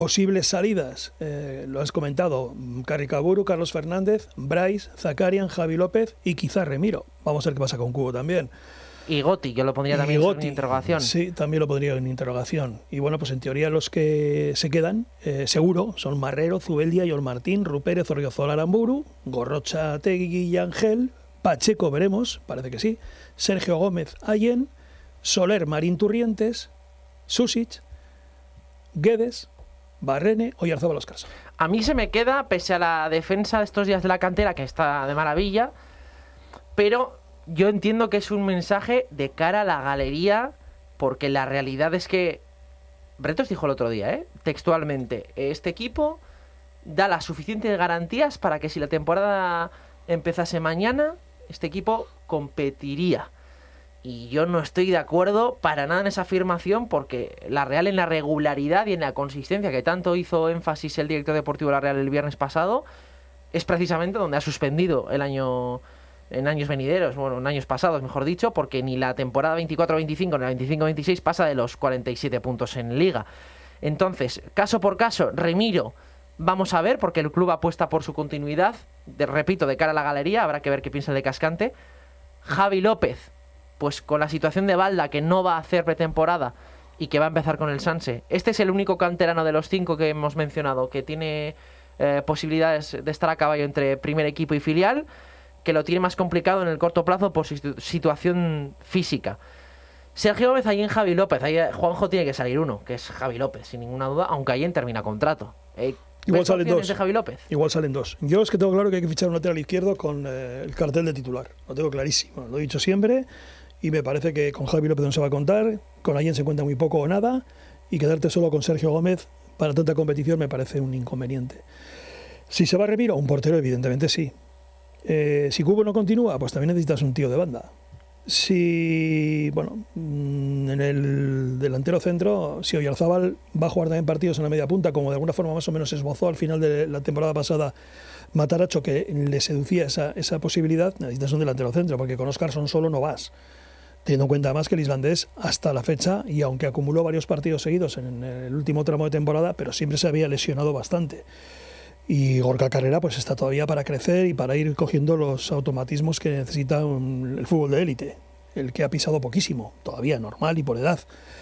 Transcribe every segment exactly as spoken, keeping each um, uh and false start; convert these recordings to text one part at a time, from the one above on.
Posibles salidas, eh, lo has comentado, Carricaburu, Carlos Fernández, Brais, Zakarian, Javi López y quizá Remiro. Vamos a ver qué pasa con Cubo también. Y Gotti, yo lo pondría también en interrogación. Sí, también lo pondría en interrogación. Y bueno, pues en teoría los que se quedan, eh, seguro, son Marrero, Zubeldia, Yol Martín, Rupérez, Orriozola, Aramburu, Gorrocha, Tegui y Ángel, Pacheco, veremos, parece que sí, Sergio Gómez, Allen, Soler, Marín Turrientes, Susic, Guedes, Barrene o Oyarzabal Oscarson. A mí se me queda, pese a la defensa de estos días de la cantera, que está de maravilla, pero yo entiendo que es un mensaje de cara a la galería, porque la realidad es que, Bretos dijo el otro día, ¿eh? textualmente, este equipo da las suficientes garantías para que si la temporada empezase mañana, este equipo competiría. Y yo no estoy de acuerdo para nada en esa afirmación, porque la Real, en la regularidad y en la consistencia que tanto hizo énfasis el director deportivo de la Real el viernes pasado, es precisamente donde ha suspendido el año, en años venideros, bueno, en años pasados, mejor dicho, porque ni la temporada veinticuatro veinticinco ni la veinticinco veintiséis pasa de los cuarenta y siete puntos en Liga. Entonces, caso por caso, Remiro, vamos a ver, porque el club apuesta por su continuidad, de, repito, de cara a la galería, habrá que ver qué piensa el de Cascante. Javi López, pues con la situación de Balda, que no va a hacer pretemporada y que va a empezar con el Sanse. Este es el único canterano de los cinco que hemos mencionado que tiene eh, posibilidades de estar a caballo entre primer equipo y filial, que lo tiene más complicado en el corto plazo por su situación física. Sergio Gómez, ahí en Javi López. Ahí Juanjo tiene que salir uno, que es Javi López, sin ninguna duda, aunque ahí termina contrato. Eh, Igual salen dos. De Javi López? Igual salen dos. Yo es que tengo claro que hay que fichar un lateral izquierdo con eh, el cartel de titular. Lo tengo clarísimo, lo he dicho siempre. Y me parece que con Javi López no se va a contar, con Allen se cuenta muy poco o nada, y quedarte solo con Sergio Gómez para tanta competición me parece un inconveniente. Si se va a Remiro, un portero evidentemente sí. Eh, si Cubo no continúa, pues también necesitas un tío de banda. Si, bueno, en el delantero centro, si Oyarzabal va a jugar también partidos en la media punta, como de alguna forma más o menos esbozó al final de la temporada pasada Mataracho, que le seducía esa, esa posibilidad, necesitas un delantero centro, porque con Oscarson solo no vas. Teniendo en cuenta además que el islandés hasta la fecha, y aunque acumuló varios partidos seguidos en el último tramo de temporada, pero siempre se había lesionado bastante. Y Gorka Carrera pues está todavía para crecer y para ir cogiendo los automatismos que necesita un, el fútbol de élite, el que ha pisado poquísimo, todavía normal y por edad.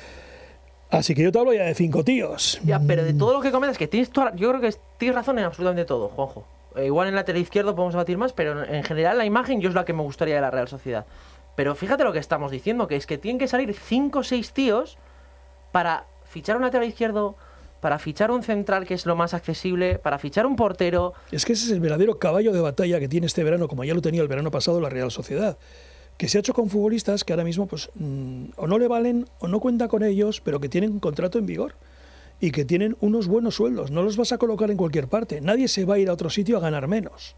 Así que yo te hablo ya de cinco tíos. Ya, pero de todo lo que comentas, que tienes toda, yo creo que tienes razón en absolutamente todo, Juanjo. Eh, igual en el lateral izquierdo podemos debatir más, pero en general la imagen yo es la que me gustaría de la Real Sociedad. Pero fíjate lo que estamos diciendo, que es que tienen que salir cinco o seis tíos para fichar un lateral izquierdo, para fichar un central, que es lo más accesible, para fichar un portero. Es que ese es el verdadero caballo de batalla que tiene este verano, como ya lo tenía el verano pasado la Real Sociedad, que se ha hecho con futbolistas que ahora mismo pues mmm, o no le valen o no cuenta con ellos, pero que tienen un contrato en vigor y que tienen unos buenos sueldos. No los vas a colocar en cualquier parte. Nadie se va a ir a otro sitio a ganar menos.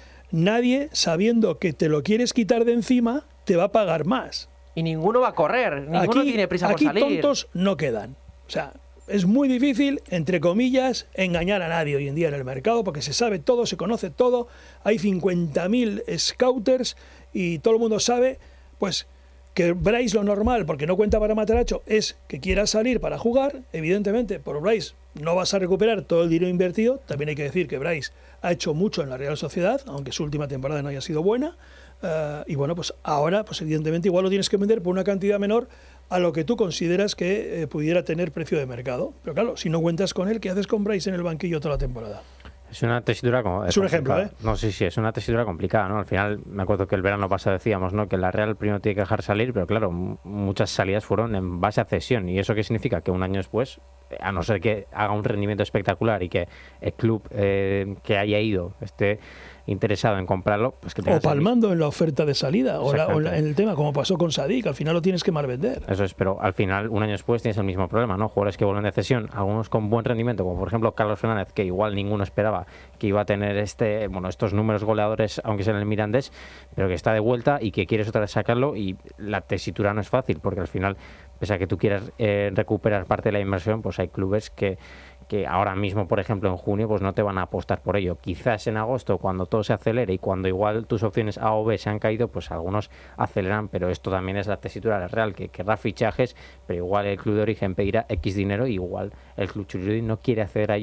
Nadie, sabiendo que te lo quieres quitar de encima, te va a pagar más. Y ninguno va a correr, ninguno aquí, tiene prisa por aquí salir. Aquí tontos no quedan. O sea, es muy difícil, entre comillas, engañar a nadie hoy en día en el mercado, porque se sabe todo, se conoce todo, hay cincuenta mil scouters y todo el mundo sabe, pues, que Brais lo normal, porque no cuenta para Mataracho, es que quiera salir para jugar. Evidentemente, por Brais no vas a recuperar todo el dinero invertido. También hay que decir que Brais ha hecho mucho en la Real Sociedad, aunque su última temporada no haya sido buena. Uh, y bueno, pues ahora, pues evidentemente igual lo tienes que vender por una cantidad menor a lo que tú consideras que eh, pudiera tener precio de mercado. Pero claro, si no cuentas con él, ¿qué haces con Brais en el banquillo toda la temporada? Es una tesitura como es un ejemplo, ¿eh? No, sí, sí, es una tesitura complicada, ¿no? Al final, me acuerdo que el verano pasado decíamos, ¿no?, que la Real primero tiene que dejar salir, pero claro, m- muchas salidas fueron en base a cesión. ¿Y eso qué significa? Que un año después, a no ser que haga un rendimiento espectacular y que el club eh, que haya ido esté interesado en comprarlo, pues que tenga o palmando en la oferta de salida o, la, o la, en el tema, como pasó con Sadik, al final lo tienes que mal vender. Eso es, pero al final, un año después tienes el mismo problema, ¿no? Jugadores que vuelven de cesión, algunos con buen rendimiento, como por ejemplo Carlos Fernández, que igual ninguno esperaba que iba a tener este, bueno, estos números goleadores, aunque sea en el Mirandés, pero que está de vuelta y que quieres otra vez sacarlo, y la tesitura no es fácil, porque al final, pese a que tú quieras eh, recuperar parte de la inversión, pues hay clubes que que ahora mismo, por ejemplo, en junio, pues no te van a apostar por ello. Quizás en agosto, cuando todo se acelere y cuando igual tus opciones A o B se han caído, pues algunos aceleran, pero esto también es la tesitura real, que querrá fichajes, pero igual el club de origen pedirá X dinero y igual el club churri no quiere acceder a ello